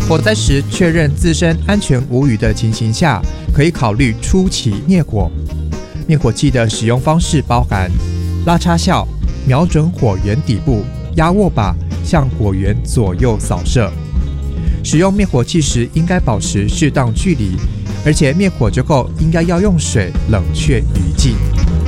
火灾时确认自身安全无虞的情形下，可以考虑初期灭火。灭火器的使用方式包含拉插效、瞄准火源底部、压握把向火源左右扫射。使用灭火器时应该保持适当距离，而且灭火之后应该要用水冷却余烬。